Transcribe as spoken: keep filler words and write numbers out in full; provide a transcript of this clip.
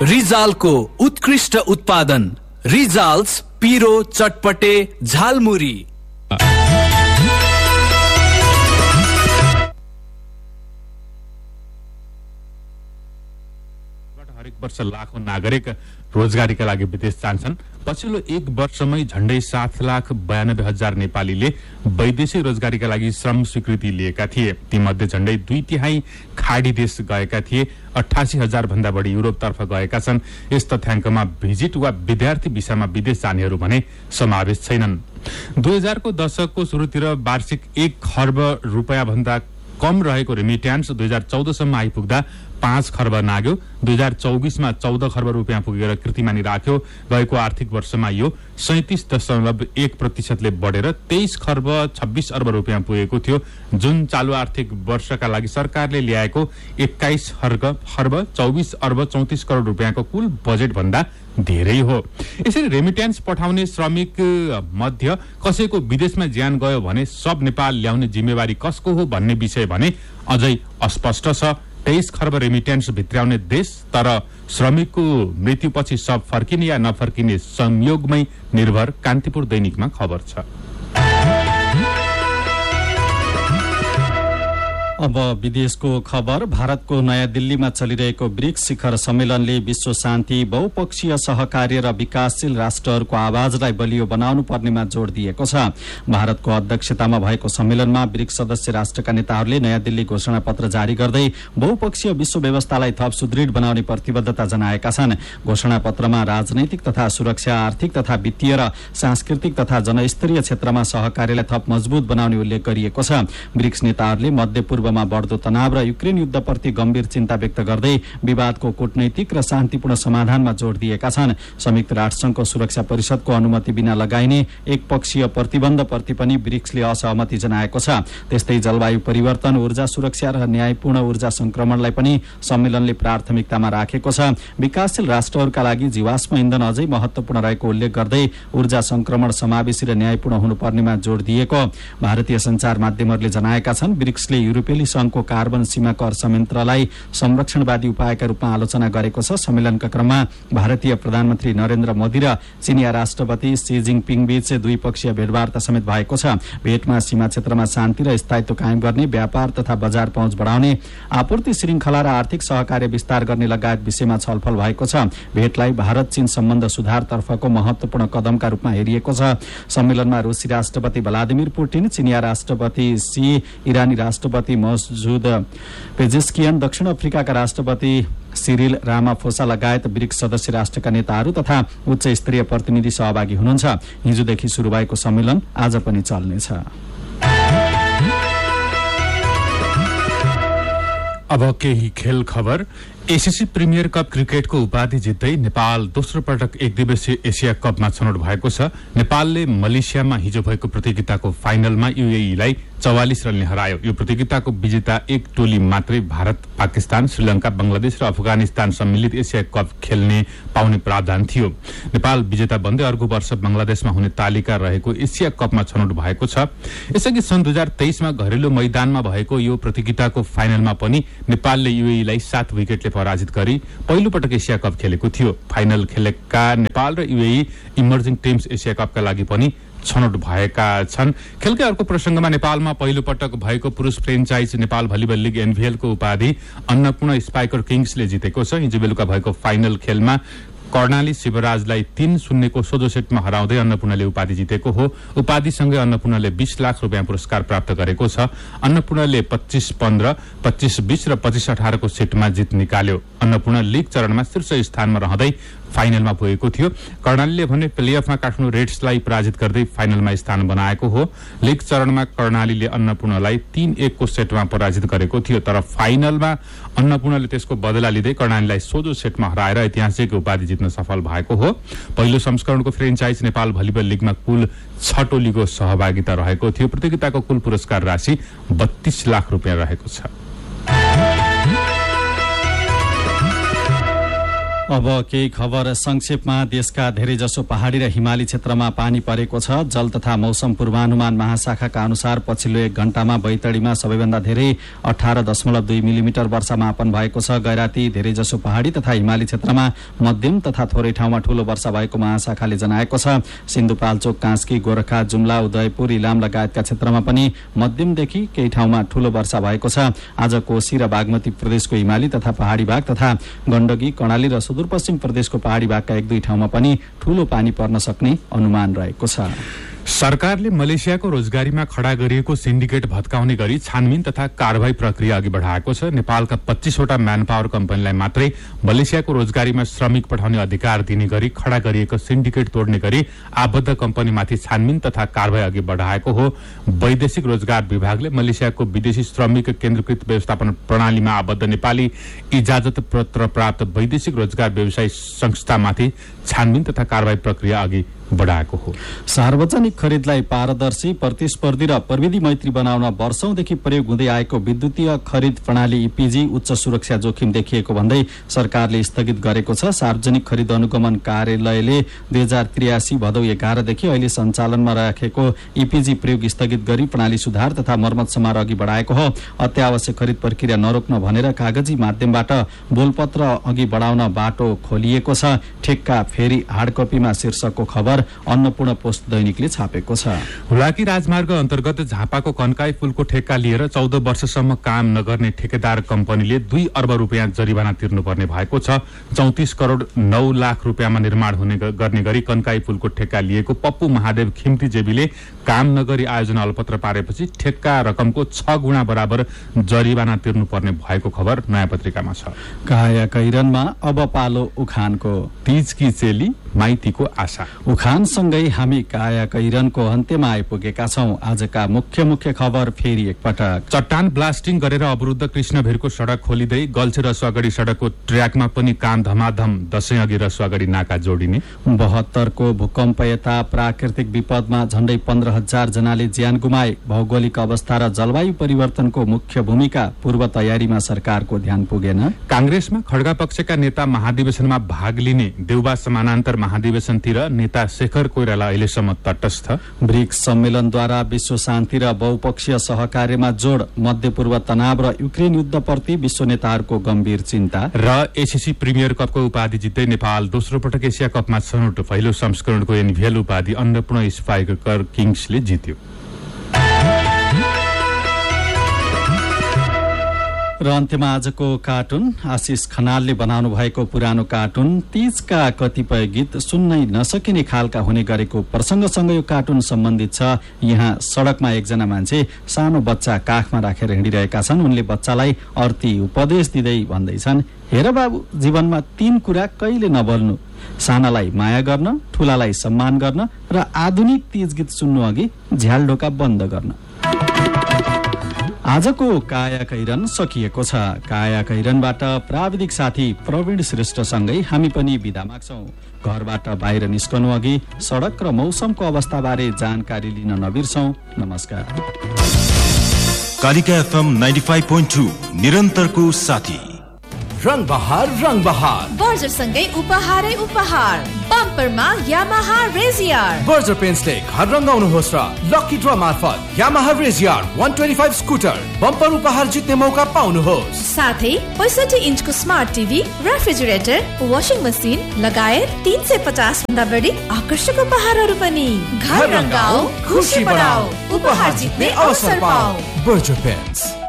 रिजालको उत्कृष्ट उत्पादन रिजाल्स पिरो चटपटे झालमुरी। हरेक वर्ष लाखौं नागरिक रोजगारीका लागि विदेश जान्छन्। पछिल्लो एक वर्षमै झण्डै सात लाख बयानब्बे हजार नेपालीले वैदेशिक रोजगारीका लागि श्रम स्वीकृति लिएका थिए। तीमध्ये झण्डै दुई तिहाई खाडी देश गएका थिए। अठासी हजार भन्दा बढी युरोपतर्फ गएका छन्। यस तथ्याङ्कमा भिजिट वा विद्यार्थी भिसामा विदेश जानेहरू भने समावेश छैनन्। दुई हजारको दशकको सुरुतिर वार्षिक एक खर्ब रुपियाँ भन्दा कम रहेको रेमिट्यान्स दुई हजार चौधसम्म आइपुग्दा पाँच खर्ब नाग्यो। दुई हजार चौबिसमा चौध खर्ब रुपियाँ पुगेर कीर्तिमानी राख्यो। गएको आर्थिक वर्षमा यो सैतिस दशमलव एक प्रतिशतले बढेर तेइस खर्ब छब्बीस अर्ब रुपियाँ पुगेको थियो, जुन चालू आर्थिक वर्षका लागि सरकारले ल्याएको एक्काइस खर्ब चौबिस अर्ब चौतिस करोड रुपियाँको कुल बजेट भन्दा धेरै हो। यसरी रेमिट्यान्स पठाउने श्रमिक मध्य कसैको विदेशमा ज्यान गयो भने सब नेपाल ल्याउने जिम्मेवारी कसको हो भन्ने विषय भने अझै अस्पष्ट छ। तेइस खर्ब रेमिट्यान्स भित्राउने देश, तर श्रमिकको मृत्युपछि सब फर्किने या नफर्किने संयोगमै निर्भर। कान्तिपुर दैनिकमा खबर छ। अब विदेशको खबर। भारतको नयाँ दिल्लीमा चलिरहेको ब्रिक्स शिखर सम्मेलनले विश्व शान्ति, बहुपक्षीय सहकार्य र विकासशील राष्ट्रहरूको आवाजलाई बलियो बनाउनु पर्नेमा जोड़ दिएको छ। भारतको अध्यक्षतामा भएको सम्मेलनमा ब्रिक्स सदस्य राष्ट्रका नेताहरूले नयाँ दिल्ली घोषणा पत्र जारी गर्दै बहुपक्षीय विश्व व्यवस्थालाई थप सुदृढ बनाउने प्रतिबद्धता जनाएका छन्। घोषणा पत्रमा राजनैतिक तथा सुरक्षा, आर्थिक तथा वित्तीय र सांस्कृतिक तथा जनस्तरीय क्षेत्रमा सहकार्यलाई थप मजबुत बनाउने उल्लेख गरिएको छ। ब्रिक्स नेताहरूले मध्यपूर्व मा बढ्दो तनाव र युक्रेन युद्धप्रति गम्भीर चिन्ता व्यक्त गर्दै विवादको कूटनैतिक र शान्तिपूर्ण समाधानमा जोड़ दिएका छन्। संयुक्त राष्ट्रसंघको सुरक्षा परिषदको अनुमति बिना लगाइने एक पक्षीय प्रतिबन्धप्रति पनि ब्रिक्सले असहमति जनाएको छ। त्यस्तै जलवायु परिवर्तन, ऊर्जा सुरक्षा र न्यायपूर्ण ऊर्जा संक्रमणलाई पनि सम्मेलनले प्राथमिकतामा राखेको छ। विकासशील राष्ट्रहरूका लागि जीवाश्म इन्धन अझै महत्वपूर्ण रहेको उल्लेख गर्दै ऊर्जा संक्रमण समावेशी र न्यायपूर्ण हुनुपर्नेमा जोड़ दिएको भारतीय संचार माध्यमहरूले जनाएका छन्। ब्रिक्सले युरोपेली संघको कार्बन सीमा कर संयन्त्रलाई संरक्षणवादी उपायका रूपमा आलोचना गरेको छ। सम्मेलनका क्रममा भारतीय प्रधानमन्त्री नरेन्द्र मोदी र चिनिया राष्ट्रपति सी जिङपिङ बीच द्विपक्षीय भेटवार्ता समेत भएको छ। भेटमा सीमा क्षेत्रमा शान्ति र स्थायित्व कायम गर्ने, व्यापार तथा बजार पहुँच बढाउने, आपूर्ति श्रृंखला र आर्थिक सहकार्य विस्तार गर्ने लगायत विषयमा छलफल भएको छ। भेटलाई भारत चीन सम्बन्ध सुधारतर्फको महत्वपूर्ण कदमका रूपमा हेरिएको छ। सम्मेलनमा रूसी राष्ट्रपति भ्लादिमिर पुटिन, चिनिया राष्ट्रपति सी, इरानी राष्ट्रपति मसुद पेजेस्कियन, दक्षिण अफ्रिकाका राष्ट्रपति सिरिल रामाफोसा लगायत ब्रिक्स सदस्य राष्ट्रका नेताहरू तथा उच्च स्तरीय प्रतिनिधि सहभागी हुनुहुन्छ। हिजोदेखि शुरू भएको सम्मेलन आज पनि चल्नेछ। अब केही खेल खबर। एसीसी प्रिमियर कप क्रिकेटको उपाधि जित्दै नेपाल दोस्रो पटक एक दिवसीय एसिया कपमा छनौट भएको छ। नेपालले मलेसियामा हिजो भएको प्रतियोगिताको फाइनलमा यूएईलाई चौवालिस रनले हरायो। यो प्रतियोगिताको विजेता एक टोली मात्रै भारत, पाकिस्तान, श्रीलंका, बंगलादेश र अफगानिस्तान सम्मिलित एसिया कप खेल्ने पाउने प्रावधान थियो। नेपाल विजेता बन्दै अर्को वर्ष बंगलादेशमा हुने तालिका रहेको एसिया कपमा छनौट भएको छ। यसअघि सन् दुई हजार तेइसमा घरेलु मैदानमा भएको यो प्रतियोगिताको फाइनलमा पनि नेपालले यूएईलाई सात विकेटले पराजित गरी पहिलो पटक एसिया कप खेलेको थियो। फाइनल खेलेका नेपाल र यूएई इमर्जिङ टिम्स एसिया कपका लागि पनि छनौट भएका छन्। खेलकै अर्को प्रसंगमा नेपालमा पहिलो पटक भएको पुरुष फ्रेन्चाइज नेपाल भलिबल लिग एनभीएलको उपाधि अन्नपूर्ण स्पाइकर किङ्सले जितेको छ। हिजो बेलुका भएको फाइनल खेलमा कर्णाली शिवराजलाई तीन शून्यको सोझो सेटमा हराउँदै अन्नपूर्णले उपाधि जितेको हो। उपाधिसँगै अन्नपूर्णले बीस लाख रुपियाँ पुरस्कार प्राप्त गरेको छ। अन्नपूर्णले पच्चीस पन्ध्र, पच्चीस बीस र पच्चीस अठारको सेटमा जित निकाल्यो। अन्नपूर्ण लीग चरणमा शीर्ष स्थानमा रहँदै फाइनलमा पुगेको थियो। कर्णालीले भने प्लेअफमा काठमाडौँ रेड्सलाई पराजित गर्दै फाइनलमा स्थान बनाएको हो। लीग चरणमा कर्णालीले अन्नपूर्णलाई तीन एकको सेटमा पराजित गरेको थियो, तर फाइनलमा अन्नपूर्णले त्यसको बदला लिँदै कर्णालीलाई सोझो सेटमा हराएर ऐतिहासिक उपाधि जित्न सफल भएको हो। पहिलो संस्करणको फ्रेन्चाइज नेपाल भलिबल लिगमा कुल छ टोलीको सहभागिता रहेको थियो। प्रतियोगिताको कुल पुरस्कार राशि बत्तीस लाख रुपियाँ रहेको छ। अब केही खबर संक्षेपमा। देशका धेरैजसो पहाडी र हिमाली क्षेत्रमा पानी परेको छ। जल तथा मौसम पूर्वानुमान महाशाखाका अनुसार पछिल्लो एक घण्टामा बैतडीमा सबैभन्दा धेरै अठार दशमलव दुई मिलिमिटर वर्षामापन भएको छ। गैराती धेरैजसो पहाडी तथा हिमाली क्षेत्रमा मध्यम तथा थोरै ठाउँमा ठूलो वर्षा भएको महाशाखाले जनाएको छ। सिन्धुपाल्चोक, कास्की, गोरखा, जुम्ला, उदयपुर, इलाम लगायतका क्षेत्रमा पनि मध्यमदेखि केही ठाउँमा ठूलो वर्षा भएको छ। आज कोशी र बागमती प्रदेशको हिमाली तथा पहाडी भाग तथा गण्डकी, कर्णाली र सुदूरपश्चिम प्रदेशको पहाडी भागका एक दुई ठाउँमा पनि ठूलो पानी पर्न सक्ने अनुमान रहेको छ। सरकारले मलेसियाको रोजगारीमा खडा गरिएको सिन्डिकेट भत्काउने गरी छानबिन तथा कारवाही प्रक्रिया अघि बढाएको छ। नेपालका पच्चीसवटा म्यान पावर कम्पनीलाई मात्रै मलेसियाको रोजगारीमा श्रमिक पठाउने अधिकार दिने गरी खडा गरिएको सिन्डिकेट तोड्ने गरी आबद्ध कम्पनीमाथि छानबिन तथा कारवाही अघि बढाएको हो। वैदेशिक रोजगार विभागले मलेसियाको विदेशी श्रमिक केन्द्रीकृत व्यवस्थापन प्रणालीमा आबद्ध नेपाली इजाजत पत्र प्राप्त वैदेशिक रोजगार व्यवसायी संस्थामाथि छानबिन तथा कारवाही प्रक्रिया अघि बढाएको हो। सार्वजनिक खरिदलाई पारदर्शी, प्रतिस्पर्धी र प्रविधि मैत्री बनाउन वर्षौंदेखि प्रयोग हुँदै आएको विद्युतीय खरिद प्रणाली ईपीजी उच्च सुरक्षा जोखिम देखिएको भन्दै सरकारले स्थगित गरेको छ। सार्वजनिक खरिद अनुगमन कार्यालयले दुई हजार त्रियासी भदौ एघारदेखि अहिले सञ्चालनमा राखेको ईपीजी प्रयोग स्थगित गरी प्रणाली सुधार तथा मर्मत समारोह अघि बढाएको हो। अत्यावश्यक खरिद प्रक्रिया नरोक्न भनेर कागजी माध्यमबाट बोलपत्र अघि बढाउन बाटो खोलिएको छ। ठेक्का फेरि हार्ड कपीमा शीर्षकको खबर अन्नपूर्ण पोस्ट दैनिकले छापेको छ। हुलाकी राजमार्ग अन्तर्गत झापाको कन्काई पुलको ठेक्का लिएर चौध वर्षसम्म काम नगर्ने ठेकेदार कम्पनीले दुई अर्ब रुपियाँ जरिवाना तिर्नुपर्ने भएको छ। चौतिस करोड़ नौ लाख रुपियाँमा निर्माण हुने गर्ने गरी कन्काई पुलको ठेक्का लिएको पप्पू महादेव खिम्ती जेबीले काम नगरी आयोजना अलपत्र पारेपछि ठेक्का रकमको छ गुणा बराबर जरिवाना तिर्नुपर्ने भएको खबर नयाँ पत्रिकामा छ। काया कैरनमा अब पालो उखानको। तीजकी चेली माइतीको आशा। उखानसँगै हामी काया कैरनको अन्त्यमा आइपुगेका छौं। आजका मुख्य मुख्य खबर फेरि एकपटक। चट्टान ब्लास्टिङ गरेर अवरुद्ध कृष्णभिरको सड़क खोलिँदै गल्छे रसुवागढी सड़कको ट्र्याकमा पनि काम धमाधम। दशैं अघि रसुवागढी नाका जोडिने। बहत्तरको भूकम्प यता प्राकृतिक विपदमा झण्डै पन्ध्र हजार जनाले ज्यान गुमाए। भौगोलिक अवस्था र जलवायु परिवर्तनको मुख्य भूमिका। पूर्व तयारीमा सरकारको ध्यान पुगेन। कांग्रेसमा खड्गा पक्षका नेता महाधिवेशनमा भाग लिने। देउबा समानान्तर महाधिवेशनतिर नेता शेखर कोइराला अहिलेसम्म तटस्थ। ब्रिक्स सम्मेलनद्वारा विश्व शान्ति र बहुपक्षीय सहकार्यमा जोड़। मध्यपूर्व तनाव र युक्रेन युद्धप्रति विश्व नेताहरूको गम्भीर चिन्ता। र एसीसी प्रिमियर कपको उपाधि जित्दै नेपाल दोस्रो पटक एसिया कपमा छनौट। पहिलो संस्करणको एनभीएल उपाधि अन्नपूर्ण स्पाइकर किङ्सले जित्यो। र अन्त्यमा आजको कार्टुन। आशिष खनालले बनाउनु भएको पुरानो कार्टुन। तीजका कतिपय गीत सुन्नै नसकिने खालका हुने गरेको प्रसंगसँग यो कार्टुन सम्बन्धित छ। यहाँ सड़कमा एकजना मान्छे सानो बच्चा काखमा राखेर हिँडिरहेका छन्। उनले बच्चालाई अर्थी उपदेश दिँदै भन्दैछन्, हेर बाबु, जीवनमा तीन कुरा कहिले नबोल्नु। सानालाई माया गर्न, ठूलालाई सम्मान गर्न र आधुनिक तीज गीत सुन्नु अघि झ्यालढोका बन्द गर्न। आजको काया कैरन सकिएको छ। काया कैरनबाट प्राविधिक साथी प्रवीण श्रेष्ठसँगै हामी पनि बिदा माग्छौं। घरबाट बाहिर निस्कनु अघि सड़क र मौसमको अवस्थाबारे जानकारी लिन नबिर्सौं। नमस्कार। Kalika FM ninety five point two निरन्तरको साथी। रंग बहार रंग बहार बर्जर सँगै उपहारै उपहार। बम्परमा यामाहा रेजियर। बर्जर पेन्ट्सले घर रंगाउनुहोस् र लकी ड्र मार्फत यामाहा रेजियर एक सय पच्चीस स्कुटर बम्पर उपहार जित्ने मौका पाउनुहोस्। साथै पैंसठी इन्चको smart TV, refrigerator, washing machine लगायत तीन सय पचास भन्दा बढी आकर्षक उपहारहरू पनि। घर रंगाऊ, खुशी बढाऊ, उपहार जित्ने अवसर पाऊ। Berger paints.